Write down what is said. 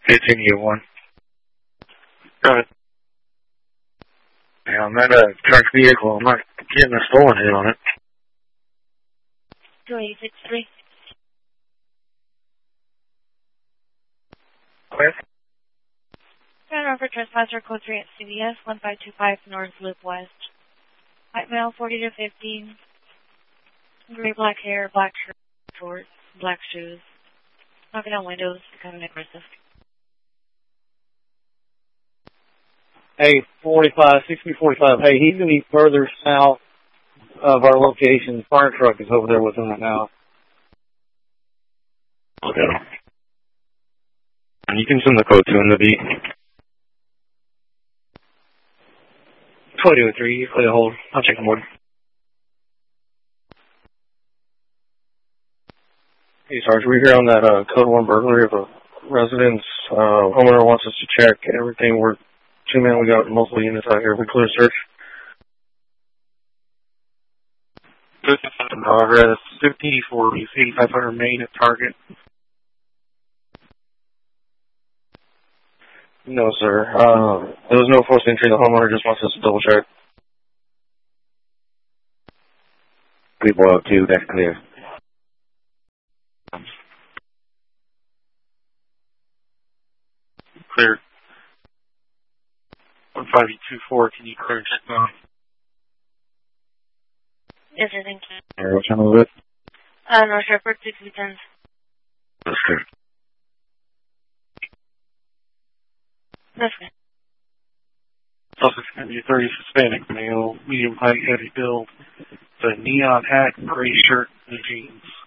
15-1. Got it. Yeah, I'm at a truck vehicle. I'm not getting a stolen hit on it. 2863. Cliff? Turn over trespasser code 3 at CVS 1525 North Loop West. White male, 40 to 50. Gray black hair, black shirt, shorts, black shoes. Knocking on windows, becoming aggressive. Hey, 45, 6045. Hey, he's going to be further south of our location. Fire truck is over there with him right now. Okay. And you can send the code to him to be 2203. You play a hold. I'll check the board. Hey, Sarge, we're here on that code 1 burglary of a residence. Homeowner wants us to check everything. We're 2-man. We got multiple units out here. We clear search. Progress 54, 8500 Main at Target. No, sir. There was no forced entry. The homeowner just wants us to double check. People out 2, that's clear. Clear. 1524, can you clear check now? Yes, sir, thank you. Alright, what channel is it? North Shepherd, 6010. That's clear. That's good. Suspect's going to be 30 Hispanic male, medium height, heavy build, the neon hat, gray shirt, and jeans.